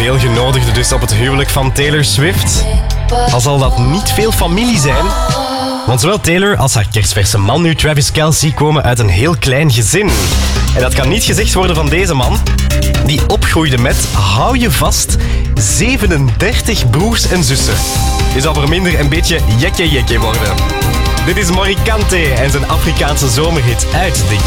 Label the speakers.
Speaker 1: veel genodigden dus op het huwelijk van Taylor Swift. Al zal dat niet veel familie zijn. Want zowel Taylor als haar kerstverse man nu Travis Kelce komen uit een heel klein gezin. En dat kan niet gezegd worden van deze man. Die opgroeide met, hou je vast, 37 broers en zussen. Je zal voor minder een beetje jekke worden. Dit is Morikante en zijn Afrikaanse zomerhit uit de